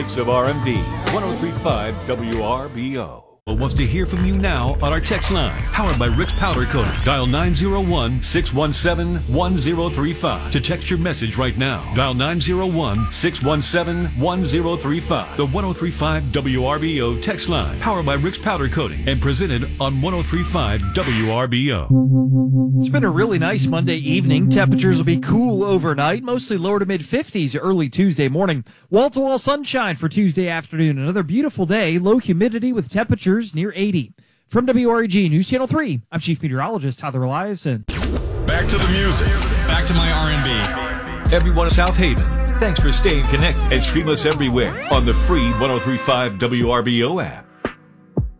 mix of R&B. 103.5 WRBO. Wants to hear from you now on our text line, powered by Rick's Powder Coating. Dial 901-617-1035 to text your message right now. Dial 901-617-1035. The 103.5 WRBO text line, powered by Rick's Powder Coating, and presented on 103.5 WRBO. It's been a really nice Monday evening. Temperatures will be cool overnight, mostly lower to mid-50s early Tuesday morning. Wall-to-wall sunshine for Tuesday afternoon. Another beautiful day, low humidity with temperatures near 80. From WREG News Channel 3, I'm Chief Meteorologist Tyler Eliason. Back to the music. Back to my R&B. Everyone in South Haven, thanks for staying connected and stream us everywhere on the free 103.5 WRBO app.